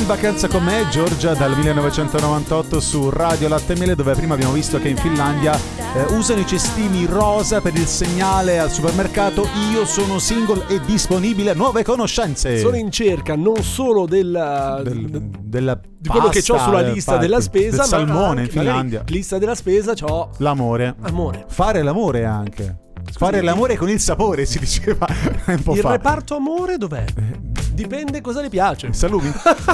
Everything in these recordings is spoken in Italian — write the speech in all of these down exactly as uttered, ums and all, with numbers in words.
in vacanza con me, Giorgia, dal millenovecentonovantotto su Radio Latte e Miele, dove prima abbiamo visto che in Finlandia eh, usano i cestini rosa per il segnale al supermercato: io sono single e disponibile a nuove conoscenze. Sono in cerca non solo della, del, della di quello pasta, che ho sulla lista infatti, della spesa, del salmone in ma Finlandia. Lista della spesa c'ho l'amore. Amore. Fare l'amore anche. Scusi, fare l'amore con il sapore, si diceva un po' il fa. reparto amore dov'è? Dipende cosa le piace. Salumi.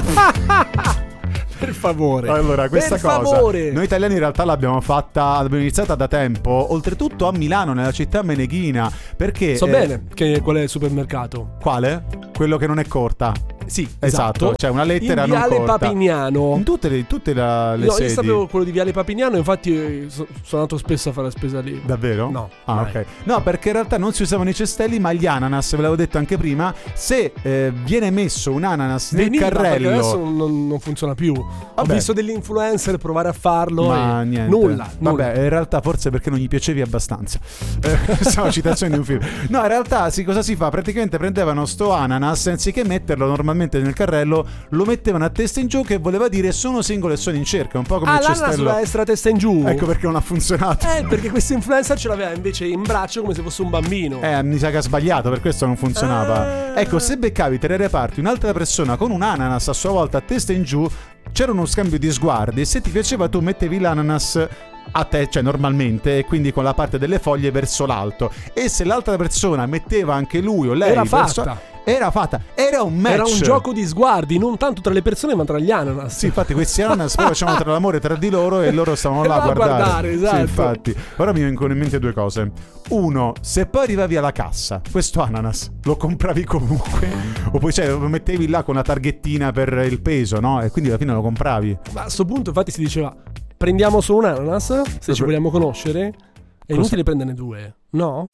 Per favore. Allora, questa per cosa favore. noi italiani in realtà l'abbiamo fatta, l'abbiamo iniziata da tempo, oltretutto a Milano, nella città meneghina, perché so eh, bene che qual è il supermercato. Quale? Quello che non è corta. Sì, esatto, esatto. Cioè una lettera in non Viale corta. Papignano. In tutte le, tutte la, le no, sedi. io sapevo quello di Viale Papignano, infatti so, sono andato spesso a fare la spesa lì. Davvero? No. Ah, mai. ok. No, perché in realtà non si usavano i cestelli, ma gli ananas, ve l'avevo detto anche prima, se eh, viene messo un ananas nel Veniva, carrello. perché adesso non, non funziona più. Ho Vabbè. visto degli influencer provare a farlo. Ma e niente. Nulla, nulla. Vabbè, in realtà forse perché non gli piacevi abbastanza. Eh, stavo citazione di un film. No, in realtà sì, cosa si fa? Praticamente prendevano sto ananas, anziché metterlo normalmente nel carrello, lo mettevano a testa in giù, che voleva dire sono singolo e sono in cerca. Un po' come ah, il l'ananas cestello. sulla destra testa in giù. Ecco perché non ha funzionato. Eh, perché questo influencer ce l'aveva invece in braccio come se fosse un bambino. Eh, mi sa che ha sbagliato, per questo non funzionava. Ah. Ecco, se beccavi tre reparti un'altra persona con un ananas a sua volta a testa in giù, c'era uno scambio di sguardi, e se ti piaceva tu mettevi l'ananas a te, cioè normalmente, e quindi con la parte delle foglie verso l'alto, e se l'altra persona metteva anche lui o lei Era verso... fatta. Era fatta, era un match. Era un gioco di sguardi, non tanto tra le persone ma tra gli ananas. Sì, infatti questi ananas poi facevano tra l'amore tra di loro, e loro stavano là a a guardare. guardare, esatto. Sì, infatti. Ora mi vengono in mente due cose. Uno, se poi arrivavi alla cassa, questo ananas lo compravi comunque, o poi cioè, lo mettevi là con la targhettina per il peso, no? E quindi alla fine lo compravi. Ma a sto punto infatti si diceva: prendiamo solo un ananas, se ci vogliamo conoscere. È inutile prenderne due, no?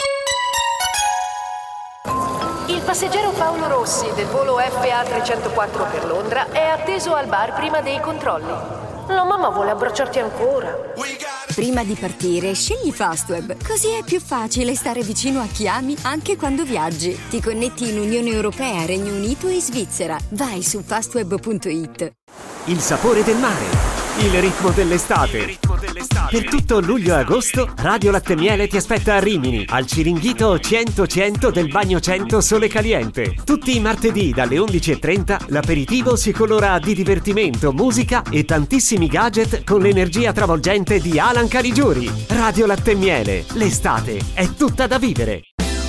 Il passeggero Paolo Rossi del volo F A trecentoquattro per Londra è atteso al bar prima dei controlli. La mamma vuole abbracciarti ancora. Prima di partire, scegli Fastweb, così è più facile stare vicino a chi ami anche quando viaggi. Ti connetti in Unione Europea, Regno Unito e Svizzera. Vai su fastweb punto it. Il sapore del mare, il ritmo dell'estate. Il ritmo dell'estate. Per tutto luglio e agosto, Radio Latte e Miele ti aspetta a Rimini, al Ciringhito cento cento del Bagno cento Sole Caliente. Tutti i martedì dalle undici e trenta l'aperitivo si colora di divertimento, musica e tantissimi gadget con l'energia travolgente di Alan Caligiuri. Radio Latte e Miele, l'estate è tutta da vivere.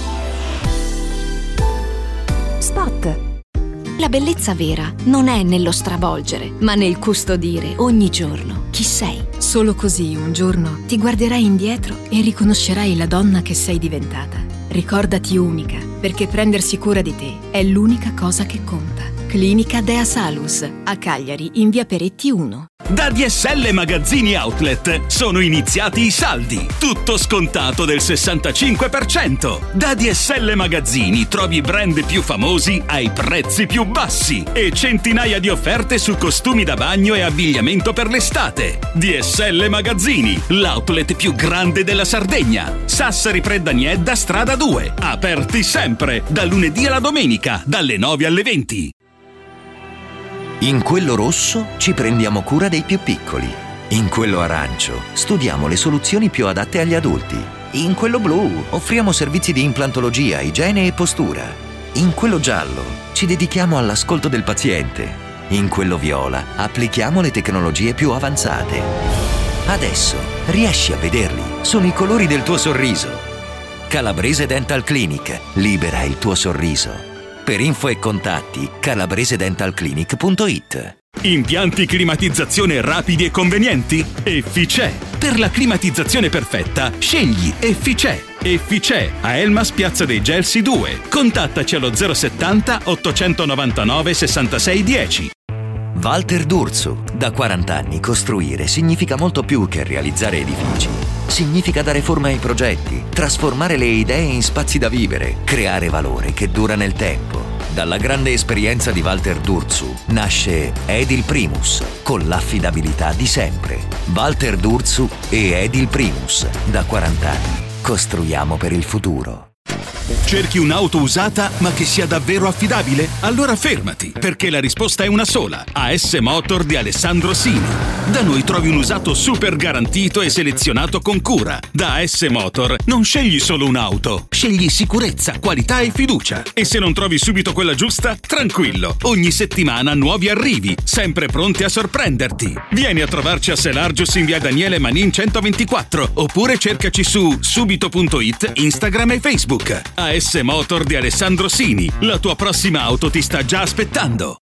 Spot. La bellezza vera non è nello stravolgere, ma nel custodire ogni giorno chi sei. Solo così un giorno ti guarderai indietro e riconoscerai la donna che sei diventata. Ricordati unica, perché prendersi cura di te è l'unica cosa che conta. Clinica Dea Salus, a Cagliari, in via Peretti uno. Da D S L Magazzini Outlet sono iniziati i saldi. Tutto scontato del sessantacinque per cento. Da D S L Magazzini trovi i brand più famosi ai prezzi più bassi e centinaia di offerte su costumi da bagno e abbigliamento per l'estate. D S L Magazzini, l'outlet più grande della Sardegna. Sassari Preddaniedda, strada due. Aperti sempre, da lunedì alla domenica, dalle nove alle venti. In quello rosso ci prendiamo cura dei più piccoli. In quello arancio studiamo le soluzioni più adatte agli adulti. In quello blu offriamo servizi di implantologia, igiene e postura. In quello giallo ci dedichiamo all'ascolto del paziente. In quello viola applichiamo le tecnologie più avanzate. Adesso riesci a vederli. Sono i colori del tuo sorriso. Calabrese Dental Clinic. Libera il tuo sorriso. Per info e contatti calabrese dental clinic punto it. Impianti climatizzazione rapidi e convenienti? Efficè. Per la climatizzazione perfetta, scegli Efficè. Efficè a Elmas Piazza dei Gelsi due. Contattaci allo zero settanta ottocentonovantanove sessantasei dieci. Walter D'Urso. Da quaranta anni costruire significa molto più che realizzare edifici. Significa dare forma ai progetti, trasformare le idee in spazi da vivere, creare valore che dura nel tempo. Dalla grande esperienza di Walter D'Urso nasce Edil Primus, con l'affidabilità di sempre. Walter D'Urso e Edil Primus, da quaranta anni. Costruiamo per il futuro. Cerchi un'auto usata ma che sia davvero affidabile? Allora fermati, perché la risposta è una sola. A S Motor di Alessandro Sini. Da noi trovi un usato super garantito e selezionato con cura. Da A S Motor non scegli solo un'auto, scegli sicurezza, qualità e fiducia. E se non trovi subito quella giusta, tranquillo, ogni settimana nuovi arrivi, sempre pronti a sorprenderti. Vieni a trovarci a Selargius in via Daniele Manin centoventiquattro, oppure cercaci su subito punto it, Instagram e Facebook. A S Motor di Alessandro Sini, la tua prossima auto ti sta già aspettando.